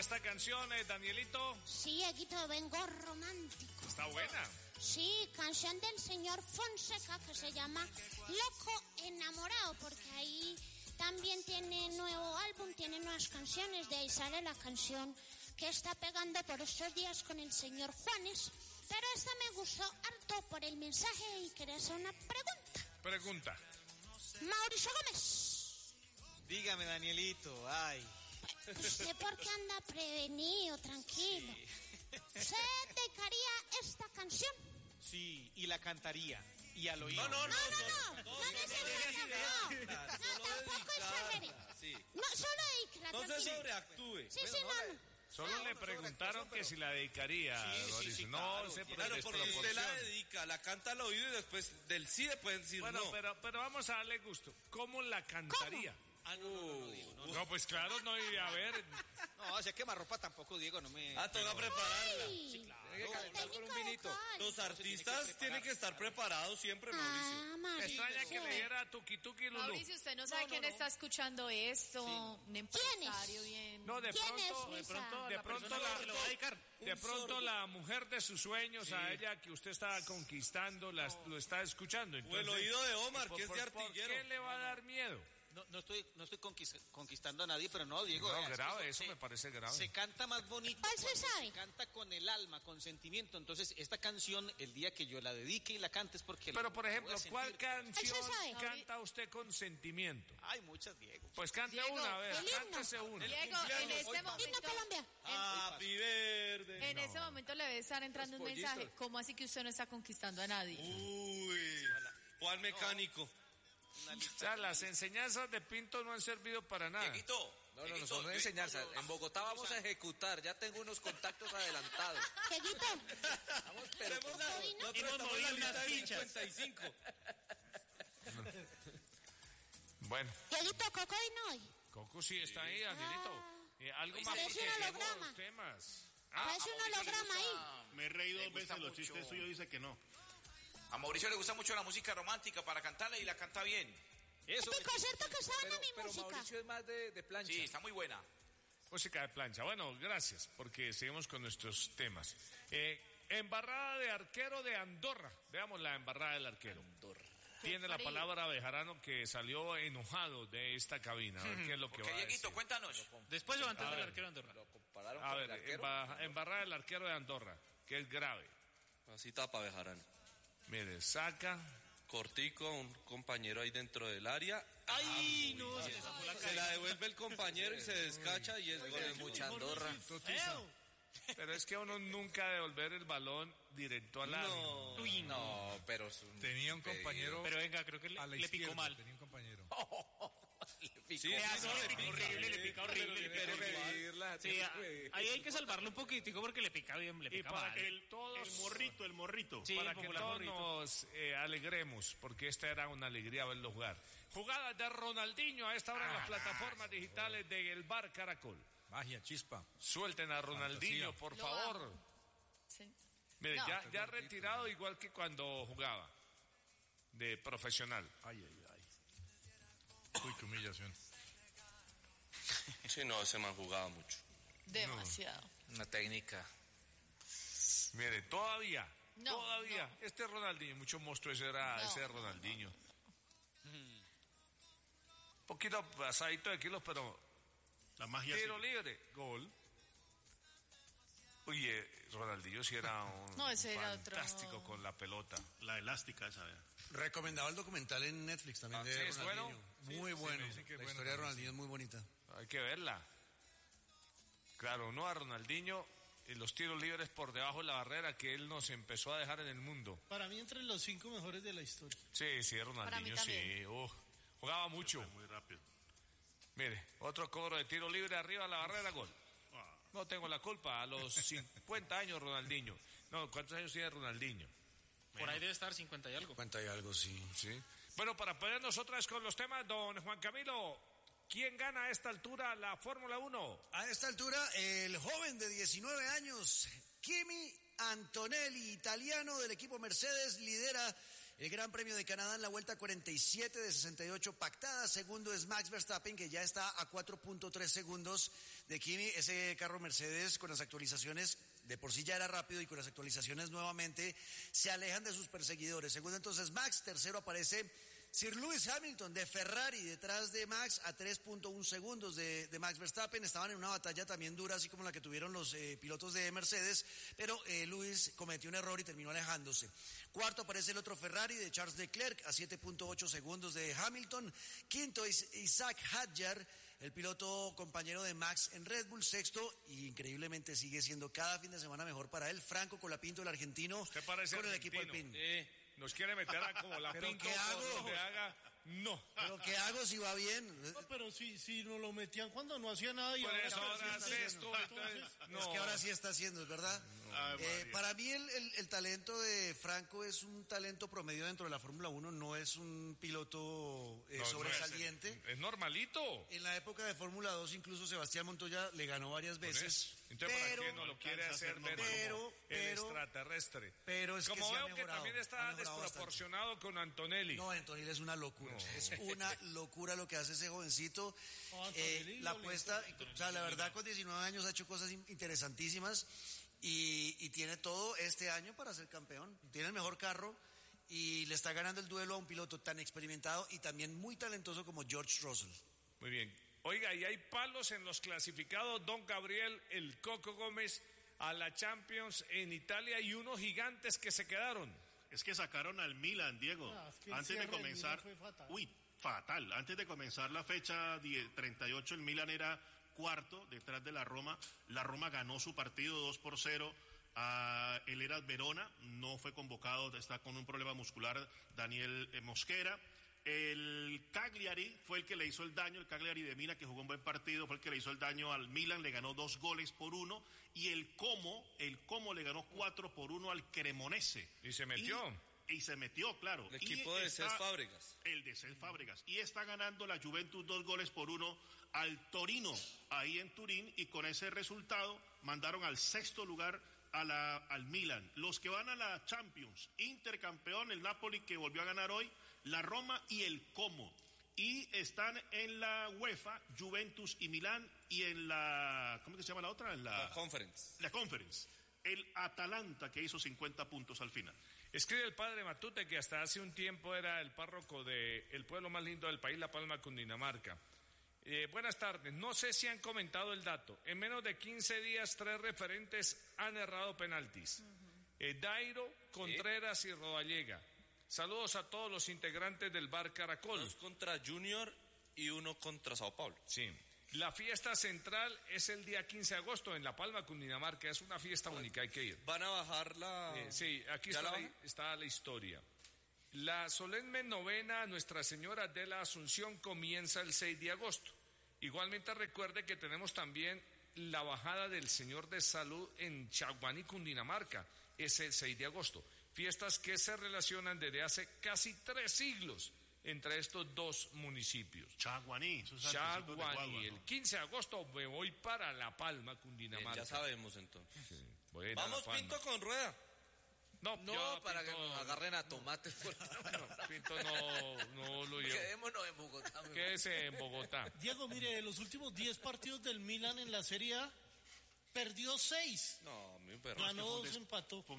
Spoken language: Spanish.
esta canción, Danielito? Sí, Eguito, vengo romántico. Está buena. Sí, canción del señor Fonseca que se llama Loco Enamorado, porque ahí también tiene nuevo álbum, tiene nuevas canciones, de ahí sale la canción que está pegando por estos días con el señor Juanes, pero esta me gustó harto por el mensaje y quería hacer una pregunta. Mauricio Gómez. Dígame, Danielito, ay. ¿Usted por qué anda prevenido, tranquilo? Sí. ¿Usted dedicaría esta canción? Sí, y la cantaría. Y al oído. No, tampoco exagere. Sí. No, solo dedíquela, No se tranquilo. sobreactúe. Sí, no. Solo le preguntaron que si la dedicaría, Mauricio. Sí, No claro, se Claro, porque usted la desproporcione. dedica, la canta al oído y después del sí después decir Bueno, no. pero vamos a darle gusto. ¿Cómo la cantaría? No, Pues claro, no iría a ver. No, o sea, quemarropa tampoco, Diego, no me... Toca prepararla. Sí, claro. Tiene que cantar con un vinito. Los artistas tienen que estar preparados siempre, Mauricio. Me extraña que le diera tuki tuki Lulú. Mauricio, usted no sabe quién está escuchando esto. Un empresario bien. No, de ¿Quién pronto, es, Lisa? de pronto la mujer de sus sueños, a ella que usted está conquistando, lo está escuchando. Entonces, O el oído de Omar, ¿por- que es de por artillero. qué le va a dar miedo? No estoy conquistando a nadie, pero no, Diego. No, es que grave, eso me parece grave. Se canta más bonito. ¿Cuál se cuando sabe? Se canta con el alma, con sentimiento. Entonces, esta canción, el día que yo la dedique y la cante es porque... Pero, la por voy a ejemplo, sentir. ¿cuál canción Él se sabe. canta usted con sentimiento? Hay muchas, Diego. Pues cante Diego, una, a ver, el himno. cántese una. Diego, en este Himno momento. Colombia. Happy Verde. En ese momento le debe estar entrando un mensaje. ¿Cómo así que usted no está conquistando a nadie? Uy. ¿Cuál mecánico? O sea, las enseñanzas de Pinto no han servido para nada. No son enseñanzas. En Bogotá vamos a ejecutar. Ya tengo unos contactos adelantados. Eguito, Vamos, pero Nosotros estamos en la lista de 55. Bueno, Eguito, Coco y no. Coco sí está ahí, Danielito. Algo más Parece un porque holograma. los temas. Parece un holograma ahí. Me he reído Le dos veces, gusta los mucho. chistes suyos dice que no. A Mauricio le gusta mucho la música romántica para cantarla y la canta bien. Eso. Este concierto que estaba en mi pero música. Mauricio es más de plancha. Sí, está muy buena. Música de plancha. Bueno, gracias, porque seguimos con nuestros temas. Embarrada de arquero de Andorra. Veamos la embarrada del arquero. Tiene la palabra Bejarano, que salió enojado de esta cabina. A ver qué es lo que Porque va a decir. Dieguito, cuéntanos. Después o antes A del ver. arquero de Andorra. Lo compararon A con ver, el arquero. embarrada del arquero de Andorra, que es grave. Así tapa Bejarano. Mire, saca. Cortico, un compañero ahí dentro del área. ¡Ay, no! Se la devuelve el compañero y se descacha y es gol de Mucha Andorra. Pero es que uno nunca devolver el balón directo al área. Uy, no. No, pero es un... Tenía un compañero Pero venga, creo que a la le picó izquierda, mal. tenía un compañero. Sí, Le pica horrible, le pica horrible. Pero medirla, Sí, ahí hay que salvarlo un poquitico porque le pica bien, le Y pica para mal. que todos, El morrito. Sí, para el que popular todos morrito. nos alegremos, porque esta era una alegría verlo jugar. Jugadas de Ronaldinho a esta hora en las plataformas digitales del Bar Caracol. Magia, chispa. Suelten a Ronaldinho, Fantasía. por Lo favor. amo. Sí. Mire, No. ya retirado igual que cuando jugaba de profesional. Ay. Uy, qué humillación. Sí, no, ese man jugaba mucho. Demasiado. Una técnica. Mire, todavía, No. este Ronaldinho, mucho monstruo ese era No. ese Ronaldinho. Poquito pasadito de kilos, pero La magia. tiro sí. libre, gol. Oye, Ronaldinho sí era un No, ese era otro. fantástico con la pelota. La elástica esa. Recomendaba el documental en Netflix también ¿sí de es Ronaldinho. bueno? Muy bueno. dicen que es La bueno historia de también, Ronaldinho es muy bonita. Hay que verla. Claro, no a Ronaldinho en los tiros libres por debajo de la barrera que él nos empezó a dejar en el mundo. Para mí, entre los 5 mejores de la historia. Sí, Ronaldinho, Para mí sí. Jugaba mucho. Muy rápido. Mire, otro cobro de tiro libre arriba de la barrera, gol. No tengo la culpa, a los 50 años Ronaldinho. No, ¿cuántos años tiene Ronaldinho? Por ahí debe estar 50 y algo. Cuenta y algo, sí. Sí. Bueno, para ponernos otra vez con los temas, don Juan Camilo, ¿quién gana a esta altura la Fórmula 1? A esta altura, el joven de 19 años, Kimi Antonelli, italiano del equipo Mercedes, lidera El Gran Premio de Canadá en la vuelta 47 de 68 pactada. Segundo es Max Verstappen, que ya está a 4.3 segundos de Kimi. Ese carro Mercedes con las actualizaciones de por sí ya era rápido y con las actualizaciones nuevamente se alejan de sus perseguidores. Segundo entonces Max, tercero aparece Sir Lewis Hamilton de Ferrari, detrás de Max a 3.1 segundos de Max Verstappen. Estaban en una batalla también dura, así como la que tuvieron los pilotos de Mercedes, pero Lewis cometió un error y terminó alejándose. Cuarto aparece el otro Ferrari de Charles Leclerc a 7.8 segundos de Hamilton. Quinto es Isaac Hadjar, el piloto compañero de Max en Red Bull. Sexto, y increíblemente sigue siendo cada fin de semana mejor para él, Franco Colapinto, el argentino, con el equipo Alpine. Nos quiere meter a como la ¿Pero Pinto, qué hago? donde haga, no. ¿Pero qué hago si va bien? No, pero si nos lo metían cuando no hacía nada y Por ahora eso sí ahora está hace haciendo. esto, entonces, no. Es que ahora sí está haciendo, ¿es verdad? Para mí el talento de Franco es un talento promedio dentro de la Fórmula 1, no es un piloto sobresaliente. Es normalito. En la época de Fórmula 2 incluso Sebastián Montoya le ganó varias veces. Entonces, ¿para qué no lo quiere hacer ver como el extraterrestre? Pero es como que veo sí ha que mejorado, también está ha mejorado desproporcionado con Antonelli. No, Antonelli es una locura. No. Es una locura lo que hace ese jovencito. La apuesta, o sea, la verdad, con 19 años ha hecho cosas interesantísimas y tiene todo este año para ser campeón. Tiene el mejor carro y le está ganando el duelo a un piloto tan experimentado y también muy talentoso como George Russell. Muy bien. Oiga, y hay palos en los clasificados. Don Gabriel, el Coco Gómez, a la Champions en Italia y unos gigantes que se quedaron. Es que sacaron al Milan, Diego. Es que Antes de comenzar, fatal. Antes de comenzar la fecha 38, el Milan era cuarto detrás de la Roma. La Roma ganó su partido 2-0. El Eras Verona no fue convocado, está con un problema muscular Daniel Mosquera. El Cagliari fue el que le hizo el daño, el Cagliari de Mina, que jugó un buen partido, fue el que le hizo el daño al Milan, le ganó 2-1, y el Como le ganó 4-1 al Cremonese. ¿Y se metió? Y se metió, claro. El equipo de Cesc Fábregas. El de Cesc Fábregas. Y está ganando la Juventus 2-1 al Torino, ahí en Turín, y con ese resultado mandaron al sexto lugar al Milan. Los que van a la Champions, Inter campeón, el Napoli que volvió a ganar hoy, la Roma y el Como. Y están en la UEFA, Juventus y Milán, y en la, ¿cómo que se llama la otra? La Conference. La Conference. El Atalanta, que hizo 50 puntos al final. Escribe el padre Matute, que hasta hace un tiempo era el párroco del pueblo más lindo del país, La Palma, Cundinamarca. Buenas tardes, no sé si han comentado el dato. En menos de 15 días, 3 referentes han errado penaltis. Dairo, Contreras y Rodallega. Saludos a todos los integrantes del Bar Caracol. 2 contra Junior y 1 contra Sao Paulo. Sí. La fiesta central es el día 15 de agosto en La Palma, Cundinamarca. Es una fiesta única, hay que ir. ¿Van a bajar la...? Sí, aquí está la historia. La solemne novena a Nuestra Señora de la Asunción comienza el 6 de agosto. Igualmente recuerde que tenemos también la bajada del Señor de Salud en Chaguaní, Cundinamarca. Es el 6 de agosto. Fiestas que se relacionan desde hace casi 3 siglos entre estos dos municipios. Chaguaní, el 15 de agosto me voy para La Palma, Cundinamarca. Ya sabemos entonces. Sí, bueno, vamos Pinto con rueda. No, para Pinto, que nos agarren a tomates. Pinto no lo llevo. Quedémonos en Bogotá. Quédese en Bogotá. Diego, mire, los últimos 10 partidos del Milan en la Serie A, perdió 6. No, mi perro. Ganó 2, empató.